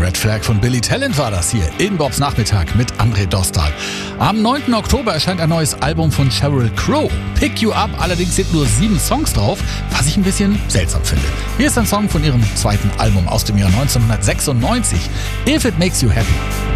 Red Flag von Billy Talent war das hier in Bobs Nachmittag mit André Dostal. Am 9. Oktober erscheint ein neues Album von Sheryl Crow. Pick You Up, allerdings sind nur 7 Songs drauf, was ich ein bisschen seltsam finde. Hier ist ein Song von ihrem zweiten Album aus dem Jahr 1996, If It Makes You Happy.